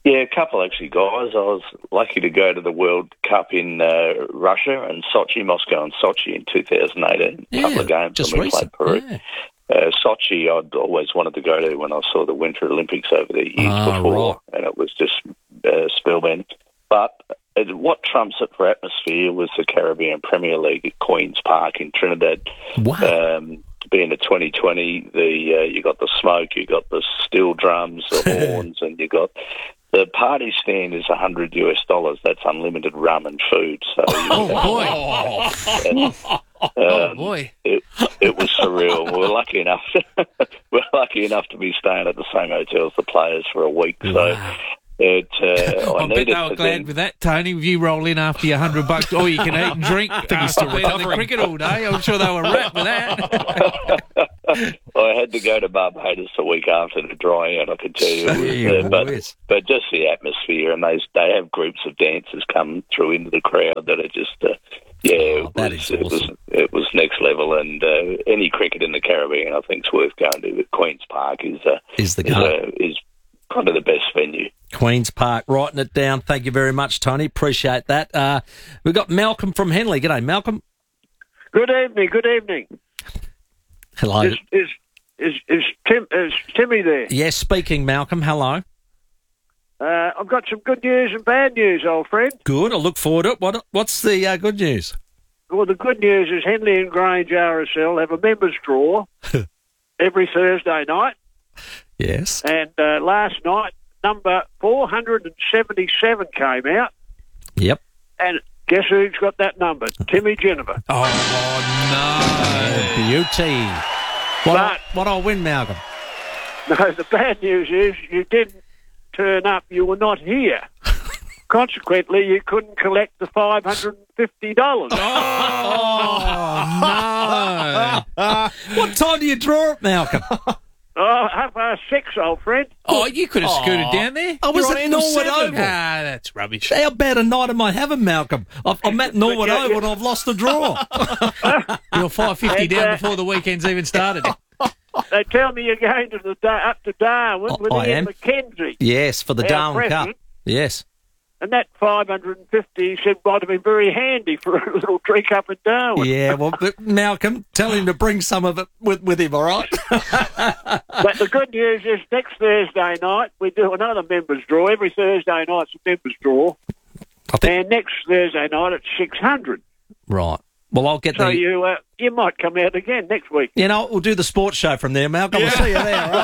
[SPEAKER 5] Yeah, a couple actually, guys. I was lucky to go to the World Cup in uh, Russia and Sochi, Moscow and Sochi in two thousand eighteen. A
[SPEAKER 4] Yeah,
[SPEAKER 5] couple of games
[SPEAKER 4] just
[SPEAKER 5] when we
[SPEAKER 4] recent,
[SPEAKER 5] played Peru.
[SPEAKER 4] yeah.
[SPEAKER 5] Uh, Sochi, I'd always wanted to go to when I saw the Winter Olympics over the years
[SPEAKER 4] Ah,
[SPEAKER 5] before,
[SPEAKER 4] right.
[SPEAKER 5] and it was just uh, spellbound. But it, what trumps it for atmosphere was the Caribbean Premier League at Queen's Park in Trinidad.
[SPEAKER 4] Wow.
[SPEAKER 5] Um, being a twenty twenty, the uh, you got the smoke, you got the steel drums, the horns, and you got the party stand is a hundred US dollars. That's unlimited rum and food. So
[SPEAKER 19] Oh, boy.
[SPEAKER 5] um,
[SPEAKER 19] Oh, boy.
[SPEAKER 5] It, it was surreal. We were lucky enough. we were lucky enough to be staying at the same hotel as the players for a week. So it. Uh, I,
[SPEAKER 19] I bet
[SPEAKER 5] needed
[SPEAKER 19] they were
[SPEAKER 5] to
[SPEAKER 19] glad
[SPEAKER 5] then,
[SPEAKER 19] with that, Tony. If you roll in after your hundred bucks, all you can eat and drink. I
[SPEAKER 3] think he's still
[SPEAKER 19] the
[SPEAKER 3] recovering.
[SPEAKER 19] cricket all day. I'm sure they were wrapped with that.
[SPEAKER 5] I had to go to Barbados a week after to dry out. I could tell you, it was, uh, but but just the atmosphere, and they they have groups of dancers come through into the crowd that are just. Uh, Yeah, it, was, it was it was next level, and uh, any cricket in the Caribbean, I think, is worth going to. But Queen's Park is uh,
[SPEAKER 4] Is the
[SPEAKER 5] is,
[SPEAKER 4] go.
[SPEAKER 5] uh, is kind of the best venue.
[SPEAKER 4] Queen's Park, writing it down. Thank you very much, Tony. Appreciate that. Uh, we've got Malcolm from Henley. G'day, Malcolm.
[SPEAKER 6] Good evening. Good evening.
[SPEAKER 4] Hello.
[SPEAKER 6] Is is is, is Tim is Timmy there?
[SPEAKER 4] Yes, speaking, Malcolm. Hello.
[SPEAKER 6] Uh, I've got some good news and bad news, old friend.
[SPEAKER 4] Good. I look forward to it. What, what's the uh, good news?
[SPEAKER 6] Well, the good news is Henley and Grange R S L have a members draw every Thursday night.
[SPEAKER 4] Yes.
[SPEAKER 6] And uh, last night, number four hundred seventy-seven came out.
[SPEAKER 4] Yep.
[SPEAKER 6] And guess who's got that number? Timmy Geneva.
[SPEAKER 19] Oh, no.
[SPEAKER 4] Beauty. What,
[SPEAKER 6] But-
[SPEAKER 4] I, what I'll win, Malcolm?
[SPEAKER 6] No, the bad news is you didn't turn up. You were not here. Consequently, you couldn't collect the five hundred fifty dollars.
[SPEAKER 4] Oh, no. What time do you draw it, Malcolm?
[SPEAKER 6] Oh, half past six, old friend.
[SPEAKER 19] Oh, you could have scooted down there.
[SPEAKER 4] I was
[SPEAKER 19] You're on
[SPEAKER 4] at
[SPEAKER 19] end of
[SPEAKER 4] Norwood
[SPEAKER 19] seven.
[SPEAKER 4] Oval.
[SPEAKER 19] Ah, that's rubbish.
[SPEAKER 4] How bad a night am I having, Malcolm? I've, I'm at Norwood
[SPEAKER 6] yeah,
[SPEAKER 4] Oval
[SPEAKER 6] yeah.
[SPEAKER 4] and I've lost the draw.
[SPEAKER 19] You're five fifty
[SPEAKER 6] And,
[SPEAKER 19] down
[SPEAKER 6] uh,
[SPEAKER 19] before the weekend's even started.
[SPEAKER 6] They tell me you're going to the da- up to Darwin with
[SPEAKER 4] I
[SPEAKER 6] Ian
[SPEAKER 4] am.
[SPEAKER 6] McKenzie.
[SPEAKER 4] Yes, for the
[SPEAKER 6] Our
[SPEAKER 4] Darwin Cup.
[SPEAKER 6] president.
[SPEAKER 4] Yes.
[SPEAKER 6] And that five hundred fifty, he said, might have been very handy for a little drink up in Darwin.
[SPEAKER 4] Yeah, well, but Malcolm, tell him to bring some of it with, with him, all right?
[SPEAKER 6] But the good news is next Thursday night, we do another members draw. Every Thursday night's a members draw. And next Thursday night, it's six hundred.
[SPEAKER 4] Right. Well, I'll get
[SPEAKER 6] So
[SPEAKER 4] the...
[SPEAKER 6] you uh, you might come out again next week.
[SPEAKER 4] You know, we'll do the sports show from there, Malcolm. We'll see you there, all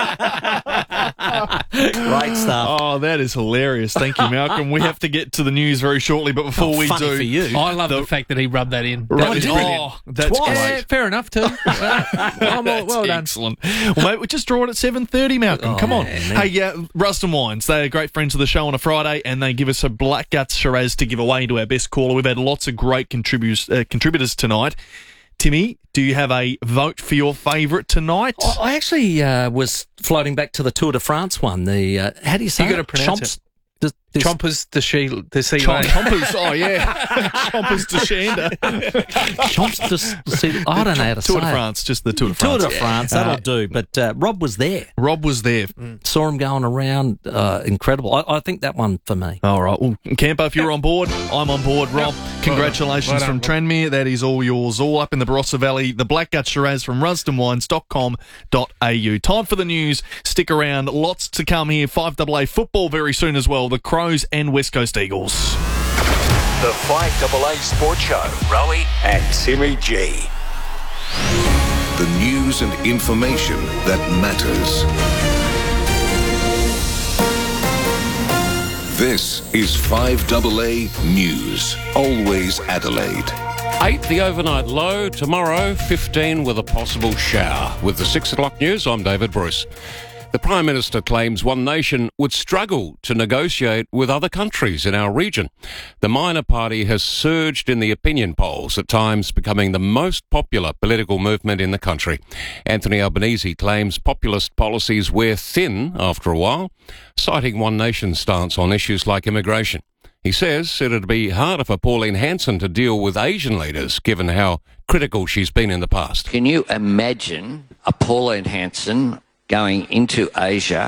[SPEAKER 4] right? Great stuff.
[SPEAKER 3] Oh, that is hilarious. Thank you, Malcolm. We have to get to the news very shortly, but before
[SPEAKER 19] Oh,
[SPEAKER 3] we
[SPEAKER 19] funny
[SPEAKER 3] do...
[SPEAKER 19] for you. I love the, fact that he rubbed that in. That
[SPEAKER 3] Right.
[SPEAKER 19] was
[SPEAKER 3] Oh,
[SPEAKER 19] brilliant.
[SPEAKER 3] that's
[SPEAKER 19] Twice.
[SPEAKER 3] great.
[SPEAKER 19] Yeah, fair enough, too. Well, well,
[SPEAKER 3] That's
[SPEAKER 19] well done.
[SPEAKER 3] excellent. Well, mate, we just draw it at seven thirty, Malcolm.
[SPEAKER 19] Oh,
[SPEAKER 3] Come on.
[SPEAKER 19] man.
[SPEAKER 3] Hey, uh, Ruston Wines, they're great friends of the show on a Friday, and they give us a Black Guts Shiraz to give away to our best caller. We've had lots of great contributors, uh, contributors tonight. Timmy, do you have a vote for your favourite tonight?
[SPEAKER 4] I I actually uh, was floating back to the Tour de France one. The uh, how do you say
[SPEAKER 19] You got to
[SPEAKER 4] it?
[SPEAKER 19] pronounce
[SPEAKER 4] Chomps,
[SPEAKER 19] it.
[SPEAKER 4] the- this-
[SPEAKER 19] Chompers the she the sea
[SPEAKER 3] Chom-
[SPEAKER 19] lane.
[SPEAKER 3] Chompers, oh yeah. Chompers to Shanda.
[SPEAKER 4] Chomps to see. I don't know how to
[SPEAKER 3] Tour
[SPEAKER 4] say
[SPEAKER 3] de
[SPEAKER 4] it.
[SPEAKER 3] France, just the Tour de
[SPEAKER 4] Tour
[SPEAKER 3] France.
[SPEAKER 4] de France,
[SPEAKER 3] Yeah.
[SPEAKER 4] that'll
[SPEAKER 3] Uh,
[SPEAKER 4] do. But uh, Rob was there.
[SPEAKER 3] Rob was there.
[SPEAKER 4] Saw him going around. Uh, incredible. I, I think that one for me.
[SPEAKER 3] All right. Well, Campo, if you're on board, I'm on board. Rob, congratulations
[SPEAKER 19] Well done,
[SPEAKER 3] from
[SPEAKER 19] Rob.
[SPEAKER 3] Tranmere. That is all yours, all up in the Barossa Valley. The Black Gut Shiraz from ruston wines dot com dot a u. Time for the news. Stick around. Lots to come here. five A A football very soon as well. The Crows and West Coast Eagles.
[SPEAKER 1] The five A A Sports Show. Rowie and Timmy G. The news and information that matters. This is five A A News. Always Adelaide.
[SPEAKER 7] eight, the overnight low. Tomorrow, fifteen with a possible shower. With the six o'clock news, I'm David Bruce. The Prime Minister claims One Nation would struggle to negotiate with other countries in our region. The minor party has surged in the opinion polls, at times becoming the most popular political movement in the country. Anthony Albanese claims populist policies wear thin after a while, citing One Nation's stance on issues like immigration. He says it'd be harder for Pauline Hanson to deal with Asian leaders, given how critical she's been in the past.
[SPEAKER 10] Can you imagine a Pauline Hanson going into Asia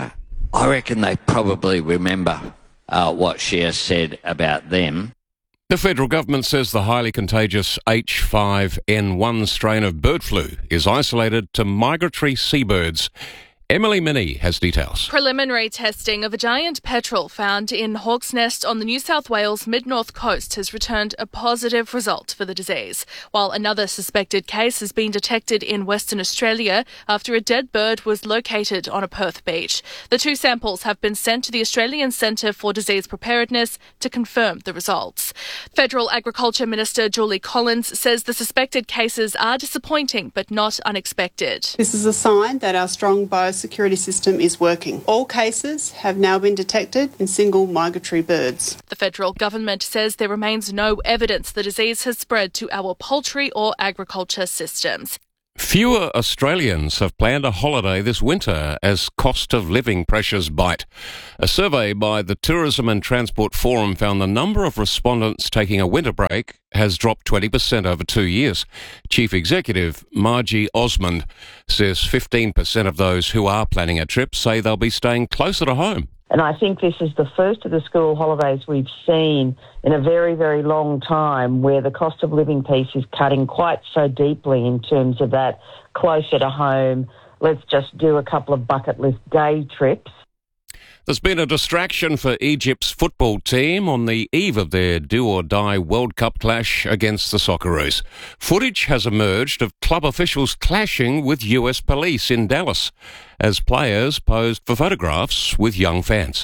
[SPEAKER 10] I reckon they probably remember uh, what Cher said about them.
[SPEAKER 7] The federal government says the highly contagious H five N one strain of bird flu is isolated to migratory seabirds. Emily Minnie has details.
[SPEAKER 11] Preliminary testing of a giant petrel found in Hawk's Nest on the New South Wales mid-north coast has returned a positive result for the disease, while another suspected case has been detected in Western Australia after a dead bird was located on a Perth beach. The two samples have been sent to the Australian Centre for Disease Preparedness to confirm the results. Federal Agriculture Minister Julie Collins says the suspected cases are disappointing but not unexpected.
[SPEAKER 12] This is a sign that our strong biosecurity system is working. All cases have now been detected in single migratory birds.
[SPEAKER 11] The federal government says there remains no evidence the disease has spread to our poultry or agriculture systems.
[SPEAKER 7] Fewer Australians have planned a holiday this winter as cost of living pressures bite. A survey by the Tourism and Transport Forum found the number of respondents taking a winter break has dropped twenty percent over two years. Chief Executive Margie Osmond says fifteen percent of those who are planning a trip say they'll be staying closer to home.
[SPEAKER 13] And I think this is the first of the school holidays we've seen in a very, very long time where the cost of living piece is cutting quite so deeply in terms of that closer to home, let's just do a couple of bucket list day trips.
[SPEAKER 7] There's been a distraction for Egypt's football team on the eve of their do-or-die World Cup clash against the Socceroos. Footage has emerged of club officials clashing with U S police in Dallas as players posed for photographs with young fans.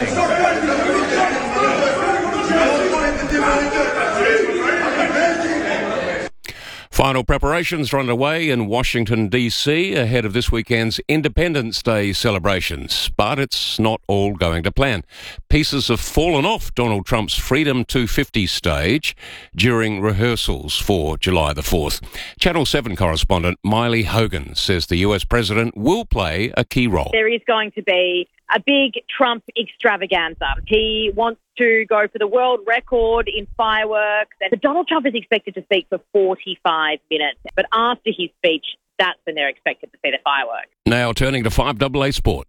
[SPEAKER 7] Final preparations are underway in Washington, D C ahead of this weekend's Independence Day celebrations. But it's not all going to plan. Pieces have fallen off Donald Trump's Freedom two fifty stage during rehearsals for July the fourth. Channel seven correspondent Miley Hogan says the U S president will play a key role.
[SPEAKER 14] There is going to be a big Trump extravaganza. He wants to go for the world record in fireworks. And Donald Trump is expected to speak for forty-five minutes. But after his speech, that's when they're expected to see the fireworks.
[SPEAKER 7] Now turning to five double A Sport.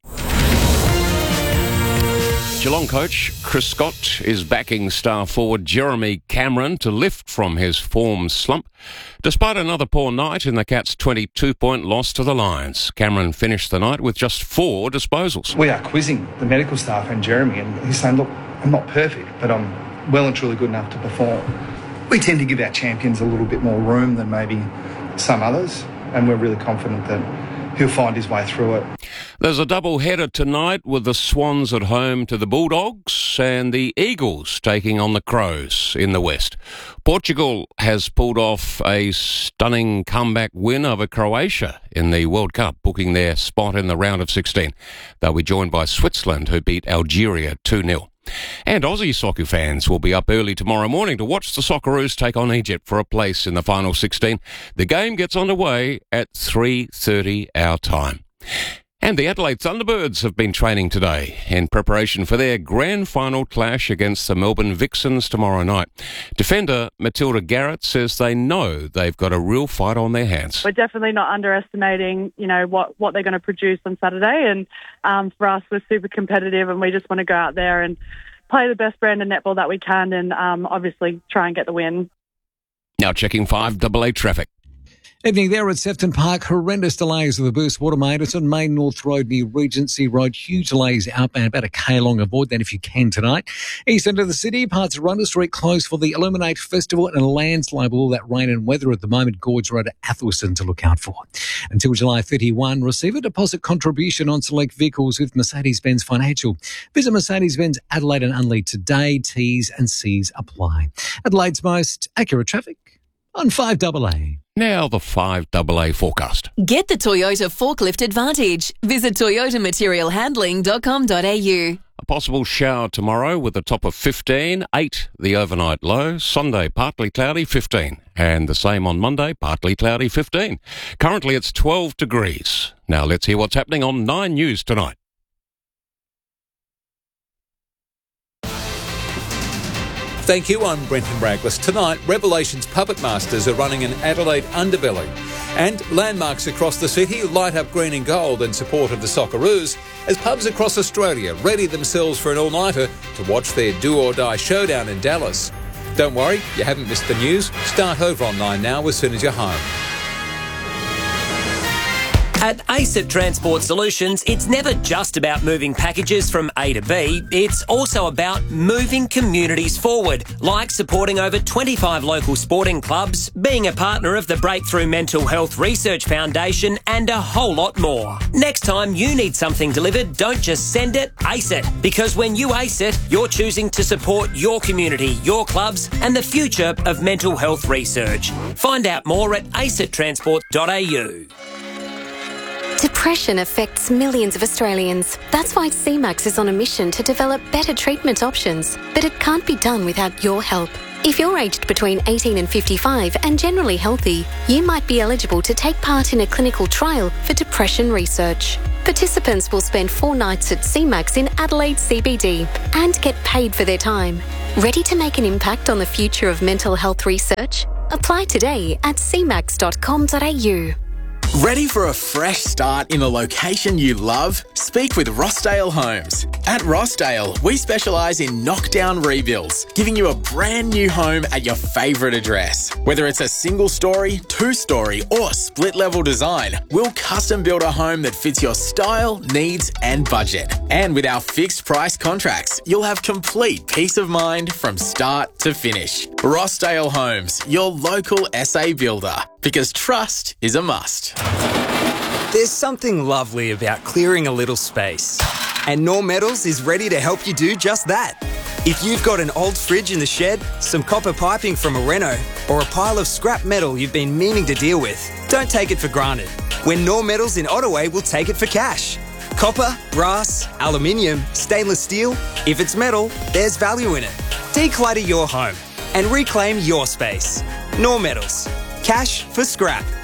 [SPEAKER 7] Geelong coach Chris Scott is backing star forward Jeremy Cameron to lift from his form slump. Despite another poor night in the Cats' twenty-two point loss to the Lions, Cameron finished the night with just four disposals.
[SPEAKER 26] We are quizzing the medical staff and Jeremy, and he's saying, look, I'm not perfect, but I'm well and truly good enough to perform. We tend to give our champions a little bit more room than maybe some others, and we're really confident that he'll find his way through it.
[SPEAKER 7] There's a double-header tonight with the Swans at home to the Bulldogs and the Eagles taking on the Crows in the West. Portugal has pulled off a stunning comeback win over Croatia in the World Cup, booking their spot in the round of sixteen. They'll be joined by Switzerland, who beat Algeria two nil. And Aussie soccer fans will be up early tomorrow morning to watch the Socceroos take on Egypt for a place in the final sixteen. The game gets underway at three thirty our time. And the Adelaide Thunderbirds have been training today in preparation for their grand final clash against the Melbourne Vixens tomorrow night. Defender Matilda Garrett says they know they've got a real fight on their hands.
[SPEAKER 27] We're definitely not underestimating, you know, what, what they're going to produce on Saturday. And um, for us, we're super competitive and we just want to go out there and play the best brand of netball that we can and um, obviously try and get the win.
[SPEAKER 7] Now checking five double A traffic.
[SPEAKER 8] Evening there at Sefton Park. Horrendous delays with the Burst Water Main. It's on Main North Road near Regency Road. Huge delays outbound, about a K long. Avoid that if you can tonight. East end of the city, parts of Rundle Street closed for the Illuminate Festival and a landslide with all that rain and weather at the moment. Gorge Road at Athelston to look out for. Until July thirty-first, receive a deposit contribution on select vehicles with Mercedes-Benz Financial. Visit Mercedes-Benz Adelaide and Unlead today. T's and C's apply. Adelaide's most accurate traffic on five double A.
[SPEAKER 7] Now the five double A forecast.
[SPEAKER 15] Get the Toyota Forklift Advantage. Visit toyota material handling dot com dot a u.
[SPEAKER 7] A possible shower tomorrow with a top of fifteen, eight the overnight low. Sunday, partly cloudy, fifteen. And the same on Monday, partly cloudy, fifteen. Currently it's twelve degrees. Now let's hear what's happening on Nine News tonight.
[SPEAKER 28] Thank you, I'm Brenton Braglis. Tonight, Revelations Puppet Masters are running an Adelaide Underbelly.
[SPEAKER 9] And landmarks across the city light up green and gold in support of the Socceroos as pubs across Australia ready themselves for an all-nighter to watch their do-or-die showdown in Dallas. Don't worry, you haven't missed the news. Start over on Nine now as soon as you're home.
[SPEAKER 16] At ASIT Transport Solutions, it's never just about moving packages from A to B, it's also about moving communities forward, like supporting over twenty-five local sporting clubs, being a partner of the Breakthrough Mental Health Research Foundation, and a whole lot more. Next time you need something delivered, don't just send it, ace it. Because when you ace it, you're choosing to support your community, your clubs, and the future of mental health research. Find out more at acit transport dot a u.
[SPEAKER 17] Depression affects millions of Australians. That's why C MAX is on a mission to develop better treatment options. But it can't be done without your help. If you're aged between eighteen and fifty-five and generally healthy, you might be eligible to take part in a clinical trial for depression research. Participants will spend four nights at C MAX in Adelaide C B D and get paid for their time. Ready to make an impact on the future of mental health research? Apply today at c max dot com dot a u.
[SPEAKER 18] Ready for a fresh start in a location you love? Speak with Rossdale Homes. At Rossdale, we specialise in knockdown rebuilds, giving you a brand new home at your favourite address. Whether it's a single story, two story or split level design, we'll custom build a home that fits your style, needs and budget. And with our fixed price contracts, you'll have complete peace of mind from start to finish. Rossdale Homes, your local S A builder. Because trust is a must.
[SPEAKER 20] There's something lovely about clearing a little space. And Knorr Metals is ready to help you do just that. If you've got an old fridge in the shed, some copper piping from a reno, or a pile of scrap metal you've been meaning to deal with, don't take it for granted. When Knorr Metals in Ottaway will take it for cash. Copper, brass, aluminium, stainless steel, if it's metal, there's value in it. Declutter your home and reclaim your space. Knorr Metals. Cash for scrap.